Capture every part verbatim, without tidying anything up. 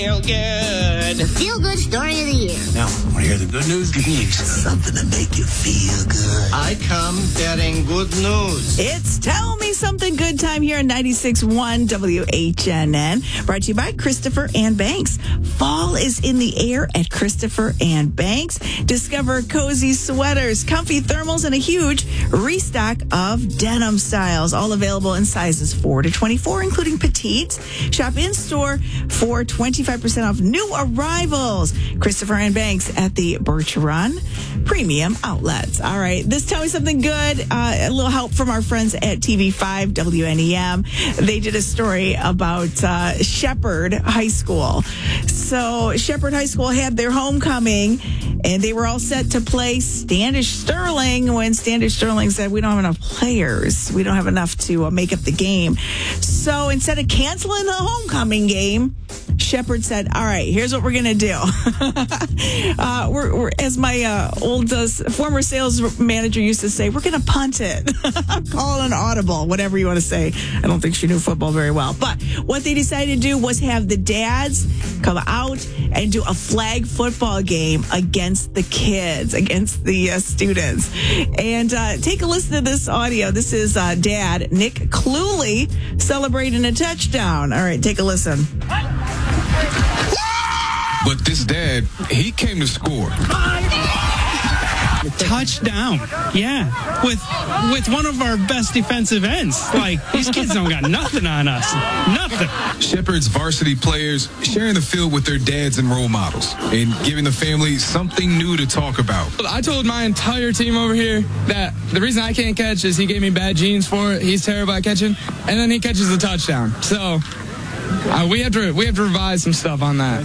Feel good. The feel-good story of the year. Now, want to hear the good news? Good news. Something to make you feel good. I come bearing good news. It's Tell Me Something Good time here on ninety-six point one W H N N. Brought to you by Christopher and Banks. Fall is in the air at Christopher and Banks. Discover cozy sweaters, comfy thermals, and a huge restock of denim styles. All available in sizes four to twenty-four, including petites. Shop in-store for twenty-five percent off new arrivals. Christopher and Banks at the Birch Run Premium Outlets. All right, this Tell Me Something Good. Uh, a little help from our friends at T V five W N E M. They did a story about uh, Shepherd High School. So Shepherd High School had their homecoming, and they were all set to play Standish Sterling when Standish Sterling said, we don't have enough players. We don't have enough to uh, make up the game. So instead of canceling the homecoming game, Shepherd said, all right, here's what we're going to do. uh, we're, we're, as my uh, old uh, former sales manager used to say, we're going to punt it. Call it an audible, whatever you want to say. I don't think she knew football very well. But what they decided to do was have the dads come out and do a flag football game against the kids, against the uh, students. And uh, take a listen to this audio. This is uh, Dad, Nick Cluley, celebrating a touchdown. All right, take a listen. But this dad, he came to score. Touchdown. Yeah. With with one of our best defensive ends. Like, these kids don't got nothing on us. Nothing. Shepherd's varsity players sharing the field with their dads and role models and giving the family something new to talk about. I told my entire team over here that the reason I can't catch is he gave me bad genes for it. He's terrible at catching. And then he catches the touchdown. So uh, we have to we have to revise some stuff on that.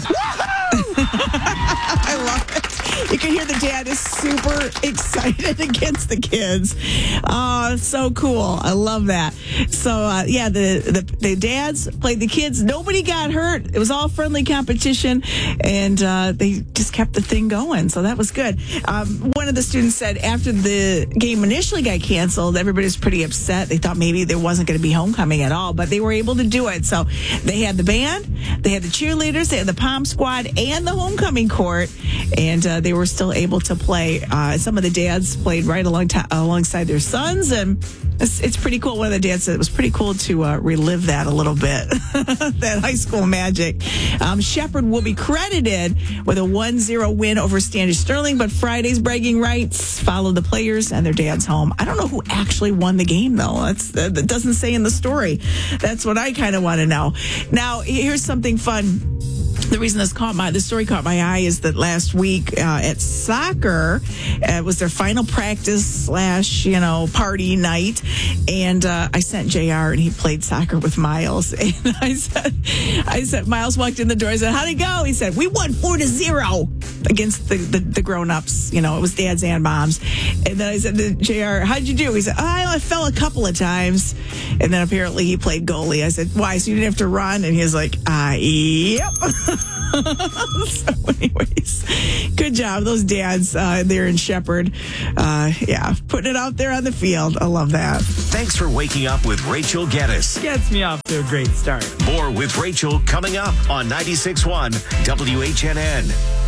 I love it. You can hear the dad is super excited against the kids. Oh, so cool. I love that. So, uh, yeah, the, the the dads played the kids. Nobody got hurt. It was all friendly competition, and uh, they just kept the thing going. So that was good. Um, one of the students said after the game initially got canceled, everybody was pretty upset. They thought maybe there wasn't going to be homecoming at all, but they were able to do it. So they had the band, they had the cheerleaders, they had the pom squad, and the homecoming court, and uh, they were still able to play. Uh, some of the dads played right along t- alongside their sons, and it's, it's pretty cool. One of the dads said it was pretty cool to uh, relive that a little bit, that high school magic. Um, Shepherd will be credited with a one zero win over Standish Sterling, but Friday's bragging rights follow the players and their dads home. I don't know who actually won the game, though. That's, that doesn't say in the story. That's what I kind of want to know. Now, here's something fun. The reason this caught my, the story caught my eye is that last week uh, at soccer, uh, it was their final practice slash, you know, party night. And uh, I sent J R and he played soccer with Miles. And I said, I said, Miles walked in the door. I said, how'd it go? He said, we won four to zero against the, the, the grown-ups. You know, it was dads and moms. And then I said to J R, how'd you do? He said, oh, I fell a couple of times. And then apparently he played goalie. I said, why? So you didn't have to run? And he was like, uh, yep. So anyways, good job. Those dads uh, there in Shepherd. Uh, yeah, putting it out there on the field. I love that. Thanks for waking up with Rachel Geddes. Gets me off to a great start. More with Rachel coming up on ninety-six point one W H N N.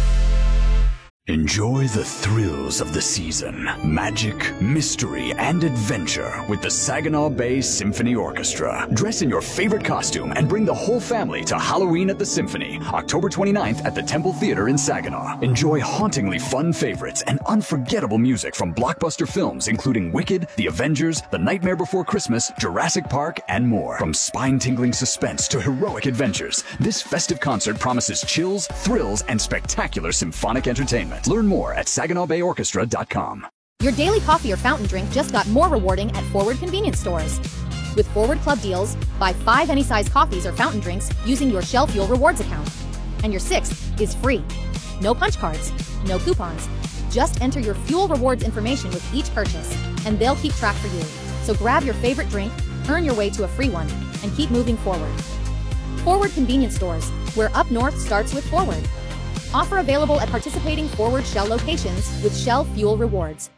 Enjoy the thrills of the season, magic, mystery, and adventure with the Saginaw Bay Symphony Orchestra. Dress in your favorite costume and bring the whole family to Halloween at the Symphony, October twenty-ninth at the Temple Theater in Saginaw. Enjoy hauntingly fun favorites and unforgettable music from blockbuster films including Wicked, The Avengers, The Nightmare Before Christmas, Jurassic Park, and more. From spine-tingling suspense to heroic adventures, this festive concert promises chills, thrills, and spectacular symphonic entertainment. Learn more at Saginaw Bay Orchestra dot com. Your daily coffee or fountain drink just got more rewarding at Forward convenience stores. With Forward Club deals, buy five any size coffees or fountain drinks using your Shell Fuel Rewards account. And your sixth is free. No punch cards, no coupons. Just enter your Fuel Rewards information with each purchase, and they'll keep track for you. So grab your favorite drink, earn your way to a free one, and keep moving forward. Forward convenience stores, where up north starts with Forward. Offer available at participating Forward Shell locations with Shell Fuel Rewards.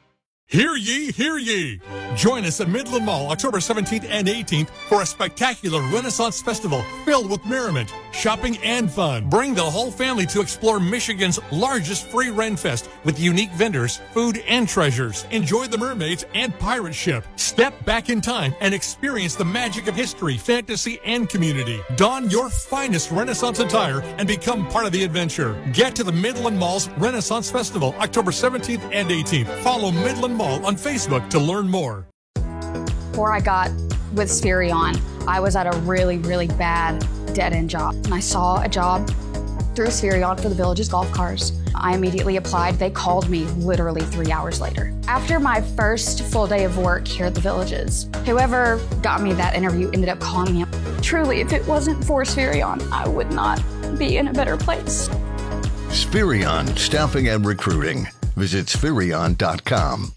Hear ye, hear ye! Join us at Midland Mall October seventeenth and eighteenth for a spectacular Renaissance Festival filled with merriment, shopping, and fun. Bring the whole family to explore Michigan's largest free Ren Fest with unique vendors, food, and treasures. Enjoy the mermaids and pirate ship. Step back in time and experience the magic of history, fantasy, and community. Don your finest Renaissance attire and become part of the adventure. Get to the Midland Mall's Renaissance Festival October seventeenth and eighteenth. Follow Midland Mall on Facebook to learn more. Before I got with Spherion, I was at a really, really bad dead-end job. And I saw a job through Spherion for the Village's golf cars. I immediately applied. They called me literally three hours later. After my first full day of work here at the Villages, whoever got me that interview ended up calling me. Truly, if it wasn't for Spherion, I would not be in a better place. Spherion Staffing and Recruiting. Visit Spherion dot com.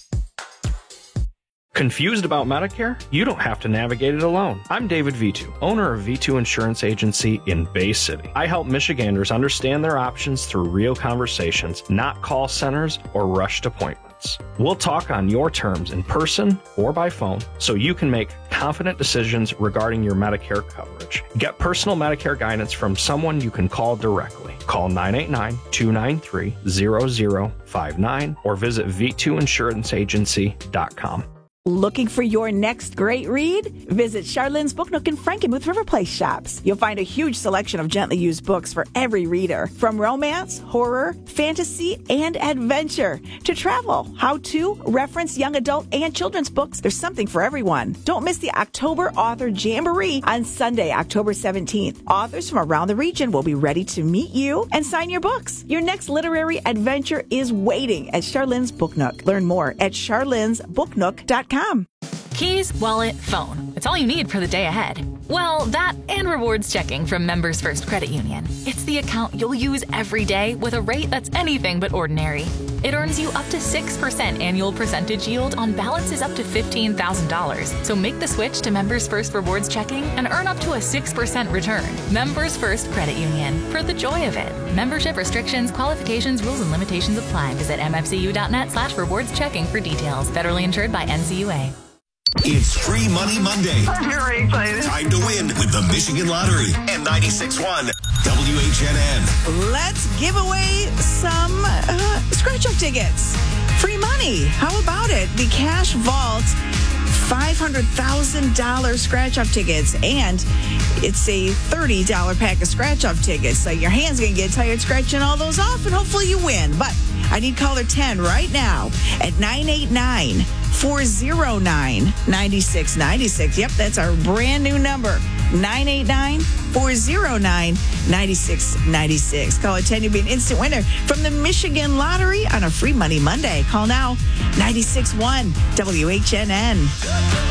Confused about Medicare? You don't have to navigate it alone. I'm David V two, owner of V two Insurance Agency in Bay City. I help Michiganders understand their options through real conversations, not call centers or rushed appointments. We'll talk on your terms in person or by phone so you can make confident decisions regarding your Medicare coverage. Get personal Medicare guidance from someone you can call directly. Call nine eight nine, two nine three, zero zero five nine or visit V two insurance agency dot com. Looking for your next great read? Visit Charlene's Book Nook in Frankenmuth River Place shops. You'll find a huge selection of gently used books for every reader, from romance, horror, fantasy, and adventure to travel, how-to, reference, young adult, and children's books. There's something for everyone. Don't miss the October Author Jamboree on Sunday, October seventeenth. Authors from around the region will be ready to meet you and sign your books. Your next literary adventure is waiting at Charlene's Book Nook. Learn more at charlene's book nook dot com. Keys, wallet, phone. It's all you need for the day ahead. Well, that and rewards checking from Members First Credit Union. It's the account you'll use every day with a rate that's anything but ordinary. It earns you up to six percent annual percentage yield on balances up to fifteen thousand dollars. So make the switch to Members First Rewards Checking and earn up to a six percent return. Members First Credit Union. For the joy of it. Membership restrictions, qualifications, rules, and limitations apply. Visit m f c u dot net slash rewards checking for details. Federally insured by N C U A. It's Free Money Monday. I'm very excited. Time to win with the Michigan Lottery and ninety-six point one W H N N. Let's give away some uh, scratch-off tickets. Free money. How about it? The Cash Vault five hundred thousand dollars scratch-off tickets, and it's a thirty dollars pack of scratch-off tickets. So your hand's going to get tired scratching all those off, and hopefully you win. But I need caller ten right now at nine eight nine, four zero nine, nine six nine six. Yep, that's our brand new number, nine eight nine, four zero nine, nine six nine six. Caller ten, you'll be an instant winner from the Michigan Lottery on a Free Money Monday. Call now, ninety-six point one W H N N.